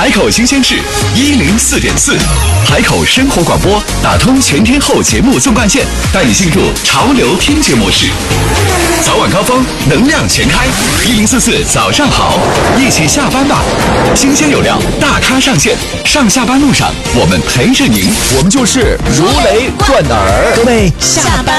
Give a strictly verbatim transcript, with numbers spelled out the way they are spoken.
海口新鲜事一零四点四，海口生活广播打通全天候节目纵贯线，带你进入潮流听觉模式。早晚高峰，能量全开，一零四四早上好，一起下班吧。新鲜有料，大咖上线，上下班路上我们陪着您， 我们就是如雷贯耳。 各位下班